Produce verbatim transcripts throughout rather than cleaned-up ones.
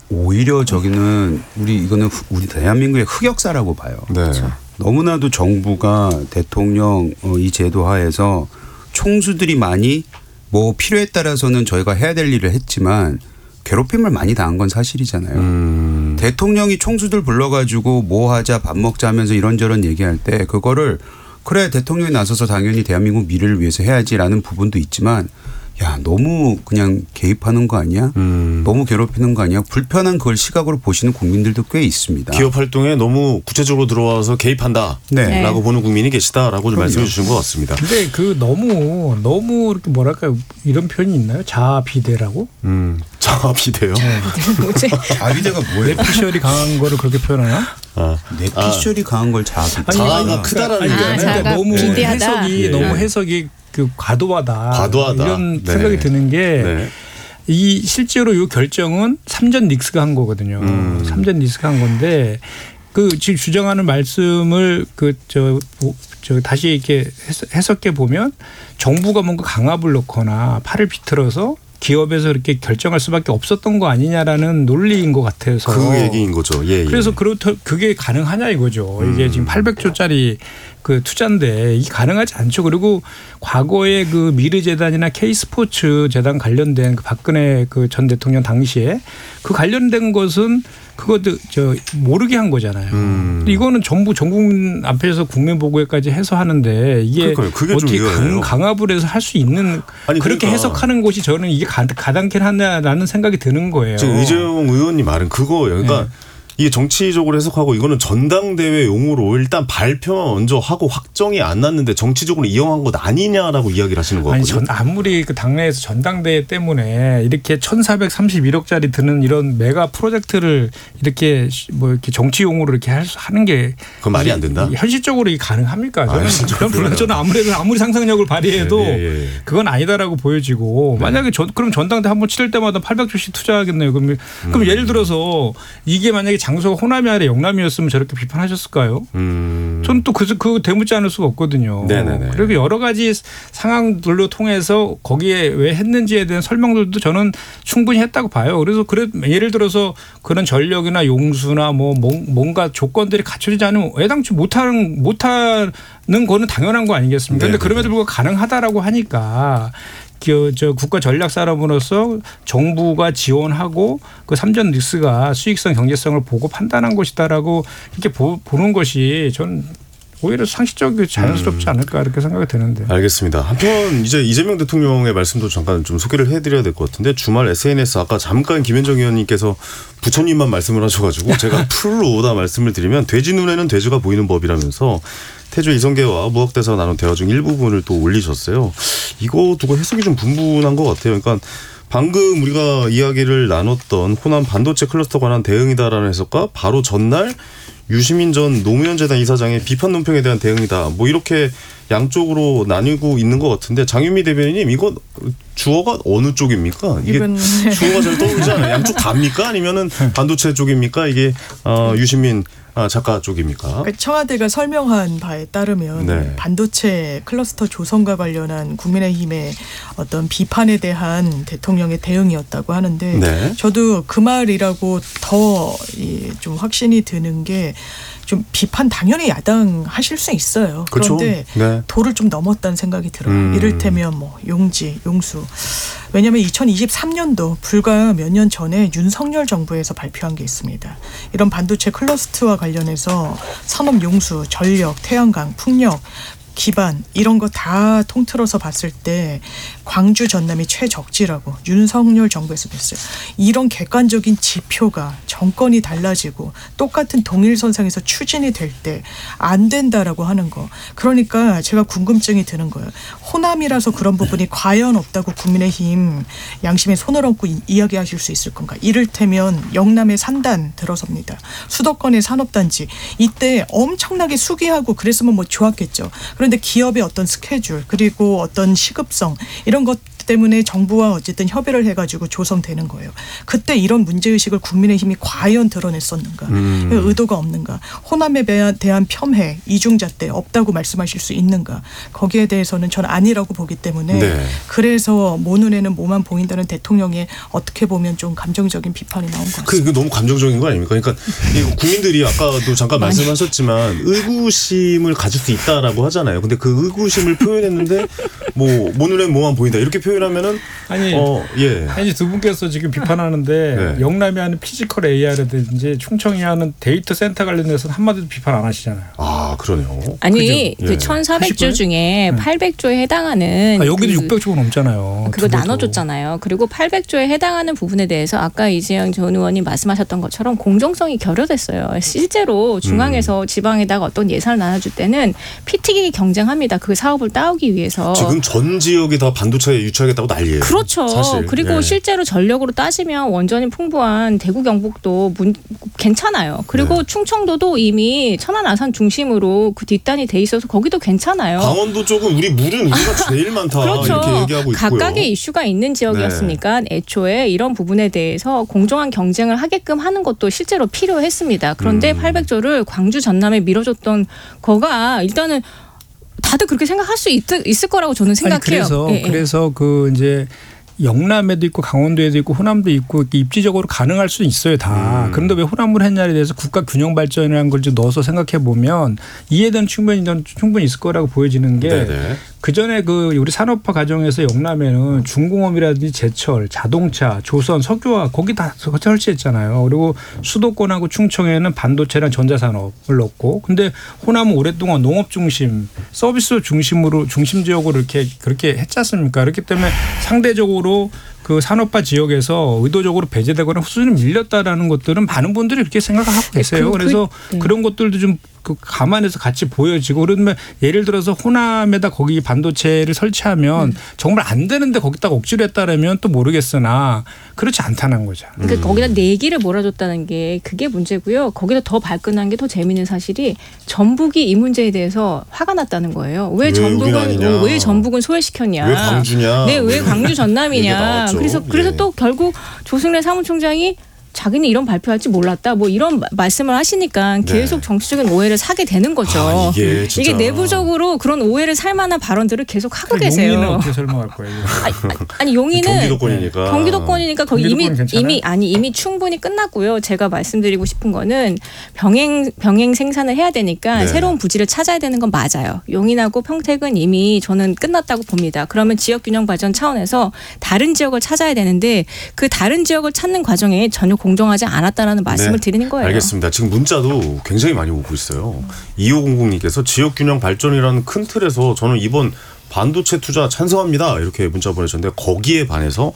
오히려 저기는 우리 이거는 우리 대한민국의 흑역사라고 봐요. 네. 그렇죠. 너무나도 정부가 대통령 이 제도 하에서 총수들이 많이 뭐 필요에 따라서는 저희가 해야 될 일을 했지만 괴롭힘을 많이 당한 건 사실이잖아요. 음. 대통령이 총수들 불러가지고 뭐 하자 밥 먹자 하면서 이런저런 얘기할 때 그거를 그래 대통령이 나서서 당연히 대한민국 미래를 위해서 해야지라는 부분도 있지만 야 너무 그냥 개입하는 거 아니야? 음. 너무 괴롭히는 거 아니야? 불편한 그걸 시각으로 보시는 국민들도 꽤 있습니다. 기업 활동에 너무 구체적으로 들어와서 개입한다라고 네. 보는 국민이 계시다라고 좀 말씀해 주신 것 같습니다. 근데 그 너무 너무 이렇게 뭐랄까 이런 표현이 있나요? 자아비대라고? 음, 자아비대요? 네. 자아비대가 뭐예요? 뇌피셜이 강한 거를 그렇게 표현하나? 아. 뇌피셜이 아. 강한 걸 자아비대. 자아가 크다라는 게 아니, 그러니까 너무 비대하다. 해석이 네. 너무 해석이 그 과도하다. 과도하다. 이런 네. 생각이 드는 게 네. 이 실제로 이 결정은 삼전 닉스가 한 거거든요. 음. 삼전 닉스가 한 건데 그 지금 주장하는 말씀을 그 저 저 다시 이렇게 해석해 보면 정부가 뭔가 강압을 넣거나 팔을 비틀어서 기업에서 이렇게 결정할 수밖에 없었던 거 아니냐라는 논리인 것 같아서 그 얘기인 거죠. 예, 예. 그래서 그렇다 그게 가능하냐 이거죠. 음. 이게 지금 팔백조짜리 그 투자인데 이게 가능하지 않죠. 그리고 과거에 그 미르재단이나 K스포츠 재단 관련된 그 박근혜 그 전 대통령 당시에 그 관련된 것은 그것도 저 모르게 한 거잖아요. 음. 이거는 전부 전 국민 앞에서 국민 보고회까지 해서 하는데 이게 그게 어떻게 강, 강압을 해서 할 수 있는 아니, 그렇게 그러니까. 해석하는 것이 저는 이게 가당키하냐라는 생각이 드는 거예요. 지금 이재용 의원님 말은 그거예요. 그러니까 네. 이게 정치적으로 해석하고 이거는 전당대회 용으로 일단 발표만 먼저 하고 확정이 안 났는데 정치적으로 이용한 것 아니냐라고 이야기를 하시는 거거든요. 아니, 전 아무리 그 당내에서 전당대회 때문에 이렇게 천사백삼십일억짜리 드는 이런 메가 프로젝트를 이렇게 뭐 이렇게 정치용으로 이렇게 하는 게 그건 말이 안 된다. 현실적으로 이게 가능합니까? 저는 아, 그런 저는 아무래도 아무리 상상력을 발휘해도 네, 네, 네. 그건 아니다라고 보여지고 네. 만약에 전, 그럼 전당대 한번 치를 때마다 팔백조씩 투자하겠네요. 그럼 그럼 음. 예를 들어서 이게 만약에 장소가 호남이 아니라 영남이었으면 저렇게 비판하셨을까요? 음. 저는 또 그 그 대묻지 않을 수가 없거든요. 네네네. 그리고 여러 가지 상황들로 통해서 거기에 왜 했는지에 대한 설명들도 저는 충분히 했다고 봐요. 그래서 그래 예를 들어서 그런 전력이나 용수나 뭐 뭔가 조건들이 갖춰지지 않으면 애당초 못하는 못하는 거는 당연한 거 아니겠습니까? 그런데 그럼에도 불구하고 가능하다라고 하니까. 저 국가 전략 산업으로서 정부가 지원하고 그 삼전 닉스가 수익성 경제성을 보고 판단한 것이다라고 이렇게 보, 보는 것이 전 오히려 상식적이고 자연스럽지 않을까 이렇게 생각이 드는데. 알겠습니다. 한편 이제 이재명 대통령의 말씀도 잠깐 좀 소개를 해드려야 될 것 같은데 주말 에스엔에스 아까 잠깐 김현정 의원님께서 부처님만 말씀을 하셔가지고 제가 풀로 다 말씀을 드리면 돼지 눈에는 돼지가 보이는 법이라면서 태조 이성계와 무학대사 나눈 대화 중 일부분을 또 올리셨어요. 이거 두고 해석이 좀 분분한 것 같아요. 그러니까 방금 우리가 이야기를 나눴던 호남 반도체 클러스터 관한 대응이다라는 해석과 바로 전날 유시민 전 노무현 재단 이사장의 비판 논평에 대한 대응이다. 뭐 이렇게 양쪽으로 나뉘고 있는 것 같은데 장윤미 대변인님 이거 주어가 어느 쪽입니까? 이게 이건... 주어가 잘 떠오르지 않아요. 양쪽 다입니까? 아니면은 반도체 쪽입니까? 이게 어, 유시민 아, 작가 쪽입니까? 청와대가 설명한 바에 따르면 네. 반도체 클러스터 조성과 관련한 국민의힘의 어떤 비판에 대한 대통령의 대응이었다고 하는데 네. 저도 그 말이라고 더 좀 확신이 드는 게 좀 비판 당연히 야당 하실 수 있어요. 그렇죠? 그런데 네. 도를 좀 넘었다는 생각이 들어요. 음. 이를테면 뭐 용지, 용수. 왜냐하면 이천이십삼 년도 불과 몇 년 전에 윤석열 정부에서 발표한 게 있습니다. 이런 반도체 클러스터와 관련해서 산업 용수, 전력, 태양광, 풍력, 기반 이런 거 다 통틀어서 봤을 때 광주 전남이 최적지라고 윤석열 정부에서 됐어요. 이런 객관적인 지표가 정권이 달라지고 똑같은 동일선상에서 추진이 될 때 안 된다라고 하는 거. 그러니까 제가 궁금증이 드는 거예요. 호남이라서 그런 부분이 과연 없다고 국민의힘 양심에 손을 얹고 이, 이야기하실 수 있을 건가. 이를테면 영남의 산단 들어섭니다. 수도권의 산업단지. 이때 엄청나게 수기하고 그랬으면 뭐 좋았겠죠. 그런데 기업의 어떤 스케줄 그리고 어떤 시급성 이런 것 때문에 정부와 어쨌든 협의를 해가지고 조성되는 거예요. 그때 이런 문제의식을 국민의힘이 과연 드러냈었는가. 음. 의도가 없는가. 호남에 대한 폄훼, 이중잣대 없다고 말씀하실 수 있는가. 거기에 대해서는 저는 아니라고 보기 때문에 네. 그래서 모 눈에는 뭐만 보인다는 대통령의 어떻게 보면 좀 감정적인 비판이 나온 것 같습니다. 그, 그 너무 감정적인 거 아닙니까? 그러니까 이 국민들이 아까도 잠깐 말씀하셨지만 의구심을 가질 수 있다라고 하잖아요. 근데 그 의구심을 표현했는데 뭐 모 눈에 뭐만 보인다 이렇게 표현하면은 아니, 어, 예. 아니 두 분께서 지금 비판하는데 네. 영남이 하는 피지컬 에이아이라든지 충청이 하는 데이터 센터 관련해서는 한마디도 비판 안 하시잖아요. 아 그러네요. 아니 그죠? 그 예. 천사백 조 중에 팔백 조에 해당하는 아, 여기도 그 육백 조가 넘잖아요. 그거 두 개도. 나눠줬잖아요. 그리고 팔백 조에 해당하는 부분에 대해서 아까 이재영 전 의원이 말씀하셨던 것처럼 공정성이 결여됐어요. 실제로 중앙에서 음. 지방에다가 어떤 예산을 나눠줄 때는 피 튀기기 경쟁합니다. 그 사업을 따오기 위해서. 지금 전 지역이 다 반도체에 유치하겠다고 난리예요. 그렇죠. 사실. 그리고 예. 실제로 전력으로 따지면 원전이 풍부한 대구 경북도 문, 괜찮아요. 그리고 네. 충청도도 이미 천안 아산 중심으로 그 뒷단이 돼 있어서 거기도 괜찮아요. 강원도 쪽은 우리 물은 우리가 제일 많다 그렇죠. 이렇게 얘기하고 있고요. 각각의 이슈가 있는 지역이었으니까 네. 애초에 이런 부분에 대해서 공정한 경쟁을 하게끔 하는 것도 실제로 필요했습니다. 그런데 음. 팔백 조를 광주 전남에 밀어줬던 거가 일단은 다들 그렇게 생각할 수 있, 있을 거라고 저는 생각해요. 아니, 그래서 예, 예. 그래서 그 이제 영남에도 있고 강원도에도 있고 호남도 있고 이렇게 입지적으로 가능할 수 있어요 다. 음. 그런데 왜 호남을 했냐에 대해서 국가 균형 발전이라는 걸 좀 넣어서 생각해 보면 이해는 충분히 충분히 있을 거라고 보여지는 게. 네네. 그 전에 그 우리 산업화 과정에서 영남에는 중공업이라든지 제철, 자동차, 조선, 석유화 거기 다 설치했잖아요. 그리고 수도권하고 충청에는 반도체랑 전자산업을 넣고, 근데 호남은 오랫동안 농업 중심, 서비스 중심으로 중심 지역으로 이렇게 그렇게 했지 않습니까? 그렇기 때문에 상대적으로 그 산업화 지역에서 의도적으로 배제되거나 수준이 밀렸다라는 것들은 많은 분들이 그렇게 생각하고 계세요. 그, 그, 그래서 네. 그런 것들도 좀 그 감안해서 같이 보여지고, 그러면 예를 들어서 호남에다 거기 반도체를 설치하면 음. 정말 안 되는데 거기다가 억지로 했다라면 또 모르겠으나 그렇지 않다는 거죠. 그러니까 거기다 내기를 몰아줬다는 게 그게 문제고요. 거기다 더 발끈한 게 더 재미있는 사실이 전북이 이 문제에 대해서 화가 났다는 거예요. 왜, 왜 우린 전북은 아니냐. 왜 전북은 소외시켰냐? 왜 광주냐? 네, 왜 뭐 광주 얘기가 전남이냐? 나왔죠. 그래서 그래서 예. 또 결국 조승래 사무총장이 자기는 이런 발표할 줄 몰랐다. 뭐 이런 마- 말씀을 하시니까 계속 네. 정치적인 오해를 사게 되는 거죠. 아, 이게 진짜. 이게 내부적으로 그런 오해를 살 만한 발언들을 계속 하고 용인은 계세요. 어떻게 설명할 거예요? 아니, 아니 용인은 경기도권이니까. 경기도권이니까 거기 이미 경기도권은 괜찮아요? 이미 아니 이미 충분히 끝났고요. 제가 말씀드리고 싶은 거는 병행 병행 생산을 해야 되니까 네. 새로운 부지를 찾아야 되는 건 맞아요. 용인하고 평택은 이미 저는 끝났다고 봅니다. 그러면 지역 균형 발전 차원에서 다른 지역을 찾아야 되는데 그 다른 지역을 찾는 과정에 전혀 공정하지 않았다라는 말씀을 네, 드리는 거예요. 알겠습니다. 지금 문자도 굉장히 많이 오고 있어요. 이오공공님께서 지역균형 발전이라는 큰 틀에서 저는 이번 반도체 투자 찬성합니다. 이렇게 문자 보내셨는데 거기에 반해서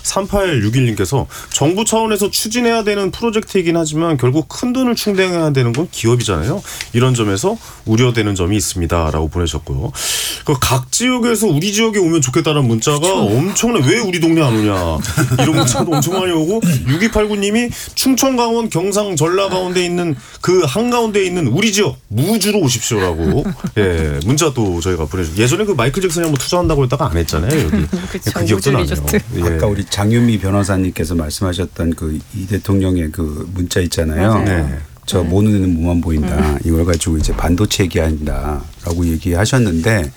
삼팔육일님께서 정부 차원에서 추진해야 되는 프로젝트이긴 하지만 결국 큰 돈을 충당해야 되는 건 기업이잖아요. 이런 점에서 우려되는 점이 있습니다. 라고 보내셨고요. 그 각 지역에서 우리 지역에 오면 좋겠다는 문자가 그렇죠. 엄청나. 왜 우리 동네 안 오냐. 이런 문자도 엄청 많이 오고 육이팔구님이 충청, 강원, 경상, 전라 가운데 있는 그 한가운데 있는 우리 지역 무주로 오십시오라고 예 문자도 저희가 보내주고 예전에 그 마이클 잭슨이 한번 투자한다고 했다가 안 했잖아요. 여기. 그쵸, 그 기억도 우주 나네요. 리조트. 예. 아까 우리 장윤미 변호사님께서 말씀하셨던 그 이 대통령의 그 문자 있잖아요. 맞아요. 네. 저 모 눈에는 뭐만 보인다. 이걸 가지고 이제 반도체 얘기한다라고 얘기하셨는데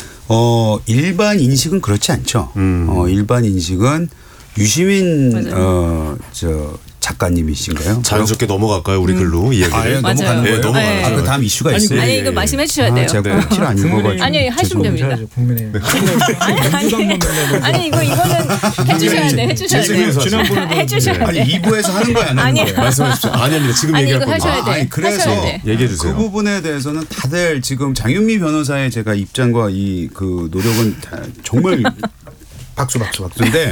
어 일반 인식은 그렇지 않죠. 음. 어 일반 인식은 유시민 맞아요. 어저 작가님이신가요? 자연스럽게 넘어갈까요? 우리 글로 이 얘기를. 아예 맞아요. 넘어가는 네, 거예요. 넘어가죠. 아, 그 다음 이슈가 아니, 있어요. 아니 예, 이거 예. 말씀해 주셔야 아, 돼요. 제가 꼭티를 안 읽어가지고. 아니 하시면 됩니다. 국민의힘. 아니, 아니 이거 이거는 해주셔야 돼, 해주셔야 돼. 지난번에도 해주셔야 아니 돼. 이 부에서 하는 거야 안 하는 아니야. 거야? 말씀해 주십시오. 아니 아니 지금 아니, 얘기할 이거 겁니다. 하셔야 돼. 아니 그래서 하셔야 돼. 얘기해 주세요. 그 부분에 대해서는 다들 지금 장윤미 변호사의 제가 입장과 이 그 노력은 다 정말 박수 박수 박수인데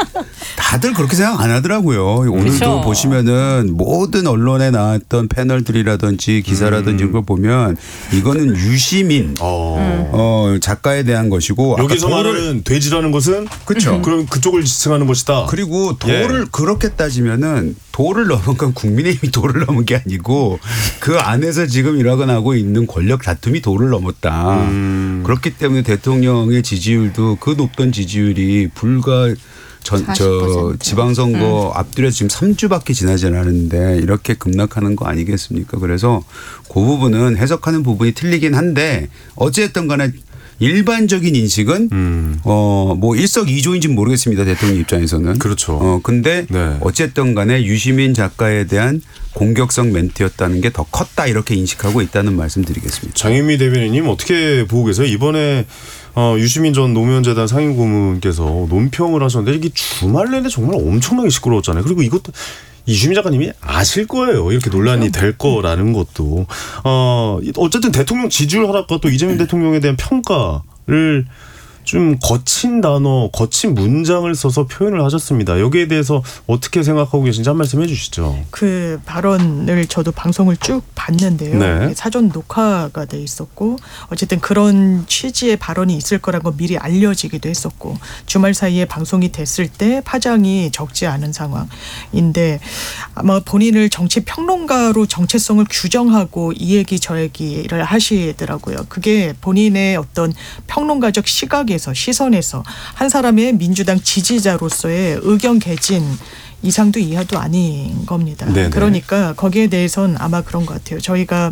다들 그렇게 생각 안 하더라고요. 오늘도 그렇죠. 보시면은 모든 언론에 나왔던 패널들이라든지 기사라든지 음. 이걸 보면 이거는 유시민 어. 어, 작가에 대한 것이고 아까 여기서 도를- 말하는 돼지라는 것은 그렇죠. 그럼 그쪽을 지칭하는 것이다. 그리고 예. 도를 그렇게 따지면은 도를 넘은 건 국민의힘이 도를 넘은 게 아니고 그 안에서 지금 일어나고 있는 권력 다툼이 도를 넘었다. 음. 그렇기 때문에 대통령의 지지율도 그 높던 지지율이 불과 전, 저 지방선거 음. 앞두려서 지금 삼 주밖에 지나지 않았는데 이렇게 급락하는 거 아니겠습니까? 그래서 그 부분은 해석하는 부분이 틀리긴 한데 어찌됐든 간에 일반적인 인식은 음. 어, 뭐 일석이조인지는 모르겠습니다. 대통령 입장에서는. 그렇죠. 어, 근데 네. 어쨌든 간에 유시민 작가에 대한 공격성 멘트였다는 게 더 컸다 이렇게 인식하고 있다는 말씀 드리겠습니다. 장윤미 대변인님 어떻게 보고 계세요? 이번에 어, 유시민 전 노무현재단 상임고문께서 논평을 하셨는데 이게 주말 내내 정말 엄청나게 시끄러웠잖아요. 그리고 이것도 이주민 작가님이 아실 거예요. 이렇게 논란이 될 거라는 것도. 어, 어쨌든 대통령 지지율 하락과 또 이재명 대통령에 대한 평가를 좀 거친 단어, 거친 문장을 써서 표현을 하셨습니다. 여기에 대해서 어떻게 생각하고 계신지 한 말씀 해 주시죠. 그 발언을 저도 방송을 쭉 봤는데요. 네. 사전 녹화가 돼 있었고 어쨌든 그런 취지의 발언이 있을 거라는 거 미리 알려지기도 했었고 주말 사이에 방송이 됐을 때 파장이 적지 않은 상황인데 아마 본인을 정치 평론가로 정체성을 규정하고 이 얘기 저 얘기를 하시더라고요. 그게 본인의 어떤 평론가적 시각에 시선에서 한 사람의 민주당 지지자로서의 의견 개진 이상도 이하도 아닌 겁니다. 네네. 그러니까 거기에 대해서는 아마 그런 것 같아요. 저희가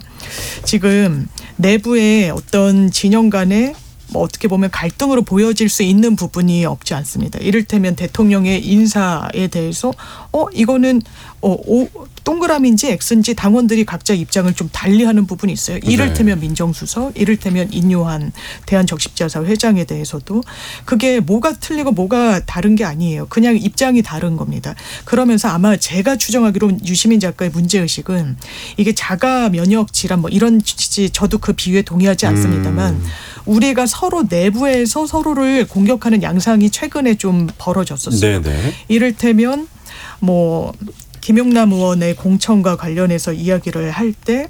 지금 내부의 어떤 진영 간의 뭐 어떻게 보면 갈등으로 보여질 수 있는 부분이 없지 않습니다. 이를테면 대통령의 인사에 대해서 어 이거는 어, 오, 동그라미인지 X인지 당원들이 각자 입장을 좀 달리하는 부분이 있어요. 이를테면 네. 민정수석, 이를테면 인요한 대한적십자사 회장에 대해서도 그게 뭐가 틀리고 뭐가 다른 게 아니에요. 그냥 입장이 다른 겁니다. 그러면서 아마 제가 추정하기로 유시민 작가의 문제의식은 이게 자가 면역 질환 뭐 이런 취지 저도 그 비유에 동의하지 않습니다만 음. 우리가 서로 내부에서 서로를 공격하는 양상이 최근에 좀 벌어졌었어요. 네네. 이를테면 뭐 김용남 의원의 공천과 관련해서 이야기를 할 때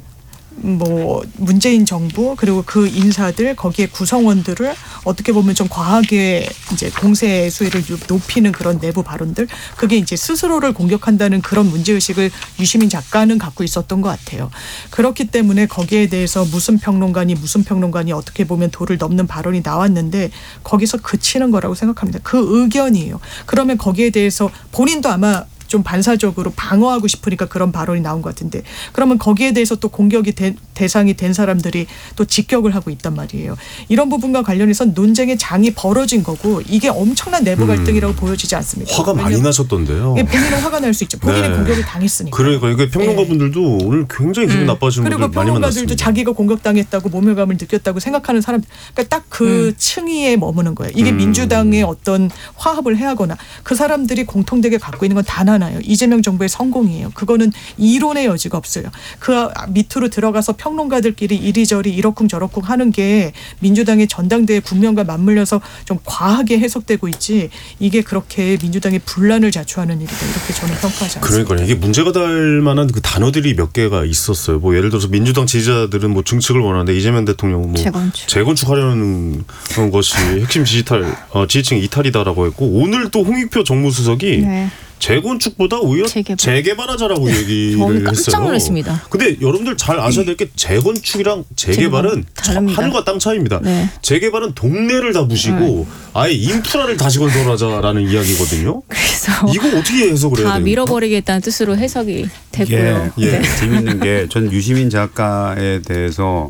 뭐 문재인 정부 그리고 그 인사들 거기에 구성원들을 어떻게 보면 좀 과하게 이제 공세 수위를 높이는 그런 내부 발언들 그게 이제 스스로를 공격한다는 그런 문제의식을 유시민 작가는 갖고 있었던 것 같아요. 그렇기 때문에 거기에 대해서 무슨 평론가니 무슨 평론가니 어떻게 보면 도를 넘는 발언이 나왔는데 거기서 그치는 거라고 생각합니다. 그 의견이에요. 그러면 거기에 대해서 본인도 아마 좀 반사적으로 방어하고 싶으니까 그런 발언이 나온 것 같은데 그러면 거기에 대해서 또 공격이 된, 대상이 된 사람들이 또 직격을 하고 있단 말이에요. 이런 부분과 관련해서 논쟁의 장이 벌어진 거고 이게 엄청난 내부 갈등이라고 음. 보여지지 않습니다. 화가 많이 나셨던데요. 본인은 화가 날 수 있죠. 본인이 네. 공격을 당했으니까. 그러니까 이게 평론가분들도 네. 오늘 굉장히 기분 음. 나빠지는 분들 많이 만났습니다. 그리고 평론가들도 자기가 공격당했다고 모멸감을 느꼈다고 생각하는 사람 그러니까 딱 그 음. 층위에 머무는 거예요. 이게 음. 민주당의 어떤 화합을 해하거나 그 사람들이 공통되게 갖고 있는 건 단 하나예요. 이재명 정부의 성공이에요. 그거는 이론의 여지가 없어요. 그 밑으로 들어가서 평론가들끼리 이리저리 이러쿵저러쿵 하는 게 민주당의 전당대회 국면과 맞물려서 좀 과하게 해석되고 있지 이게 그렇게 민주당의 분란을 자초하는 일이다. 이렇게 저는 평가하지 않습니다. 그러니까 이게 문제가 될 만한 그 단어들이 몇 개가 있었어요. 뭐 예를 들어서 민주당 지지자들은 뭐 증축을 원하는데 이재명 대통령은 뭐 재건축. 재건축하려는 그런 것이 핵심 지지탈 어, 지지층 이탈이다라고 했고 오늘 또 홍익표 정무수석이 네. 재건축보다 오히려 재개발. 재개발하자라고 얘기를 했어요. 깜짝 놀랐습니다. 근데 여러분들 잘 아셔야 될 게 재건축이랑 재개발은 하늘과 땅 차이입니다. 네. 재개발은 동네를 다 부시고 네. 아예 인프라를 다시 건설하자라는 이야기거든요. 그래서 이거 어떻게 해석을 해야 됩니까? 다 밀어버리겠다는 뜻으로 해석이 됐고요. 예, 예. 네. 재밌는 게 전 유시민 작가에 대해서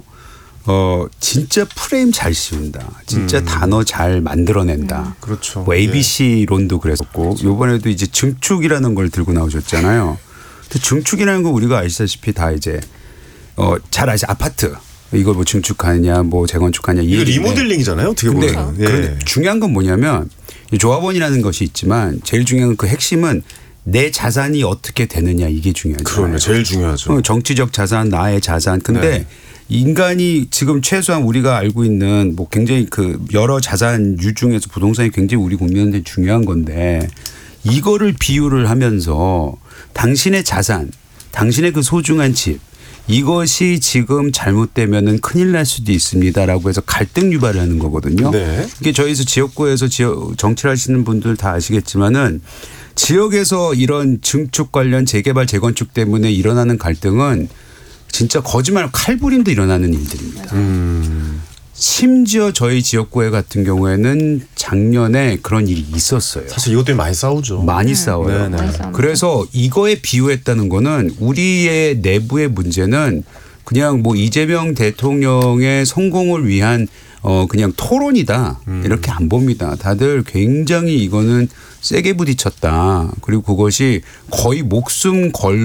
어 진짜 프레임 잘 씌운다. 진짜 음. 단어 잘 만들어낸다. 음. 그렇죠. 뭐 에이비씨론도 그랬었고 그렇죠. 이번에도 이제 증축이라는 걸 들고 나오셨잖아요. 근데 증축이라는 거 우리가 아시다시피 다 이제 어 잘 아시 아파트 이걸 뭐 증축하냐 뭐 재건축하냐 이거 리모델링이잖아요. 어떻게 보면. 근데 예. 그런데 중요한 건 뭐냐면 조합원이라는 것이 있지만 제일 중요한 건 그 핵심은 내 자산이 어떻게 되느냐 이게 중요하죠. 그러네. 제일 중요하죠. 정치적 자산, 나의 자산. 근데 네. 인간이 지금 최소한 우리가 알고 있는 뭐 굉장히 그 여러 자산유 중에서 부동산이 굉장히 우리 국민한테 중요한 건데 이거를 비유를 하면서 당신의 자산, 당신의 그 소중한 집 이것이 지금 잘못되면은 큰일 날 수도 있습니다라고 해서 갈등 유발을 하는 거거든요. 네. 이게 저희에서 지역구에서 지역 정치를 하시는 분들 다 아시겠지만은 지역에서 이런 증축 관련 재개발 재건축 때문에 일어나는 갈등은 진짜 거짓말 칼부림도 일어나는 일들입니다. 음. 심지어 저희 지역구회 같은 경우에는 작년에 그런 일이 있었어요. 사실 이것 때문에 많이 싸우죠. 많이 싸워요. 네네. 많이 싸웁니다. 그래서 이거에 비유했다는 거는 우리의 내부의 문제는 그냥 뭐 이재명 대통령의 성공을 위한 어 그냥 토론이다 이렇게 안 봅니다. 다들 굉장히 이거는 세게 부딪혔다. 그리고 그것이 거의 목숨 걸